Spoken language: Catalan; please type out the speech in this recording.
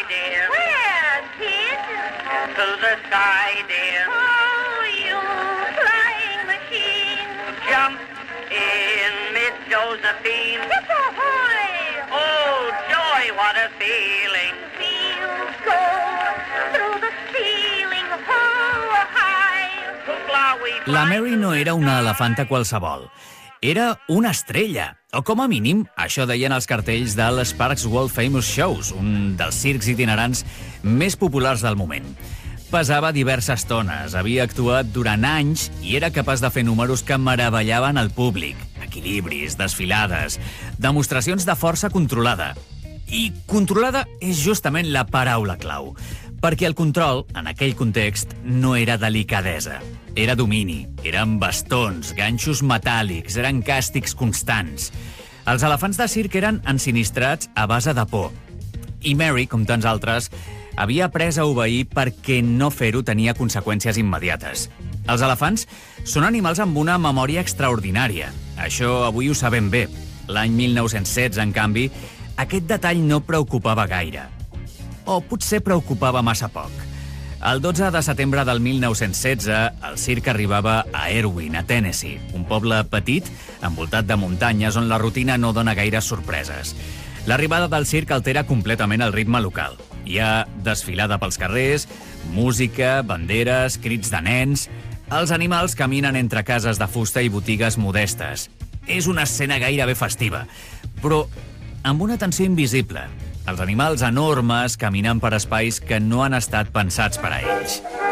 dear. Where, kid? To the sky, dear. Oh, you flying machine. Jump in, Miss Josephine. Hip-ahoy! Oh, joy, what a feeling. Feels go through the ceiling, oh, high. La Mary no era una elefanta qualsevol. Era una estrella, o com a mínim, això deien els cartells de l'Sparks World Famous Shows, un dels circs itinerants més populars del moment. Pesava diverses tones, havia actuat durant anys i era capaç de fer números que meravellaven el públic. Equilibris, desfilades, demostracions de força controlada. I controlada és justament la paraula clau, perquè el control, en aquell context, no era delicadesa. Era domini, eren bastons, ganxos metàl·lics, eren càstigs constants. Els elefants de circ eren ensinistrats a base de por. I Mary, com tants altres, havia après a obeir perquè no fer-ho tenia conseqüències immediates. Els elefants són animals amb una memòria extraordinària. Això avui ho sabem bé. L'any 1916, en canvi, aquest detall no preocupava gaire. O potser preocupava massa poc. El 12 de setembre del 1916, el circ arribava a Erwin, a Tennessee, un poble petit, envoltat de muntanyes on la rutina no dona gaires sorpreses. L'arribada del circ altera completament el ritme local. Hi ha desfilada pels carrers, música, banderes, crits de nens. Els animals caminen entre cases de fusta i botigues modestes. És una escena gairebé festiva, però amb una tensió invisible. Els animals enormes caminen per espais que no han estat pensats per a ells.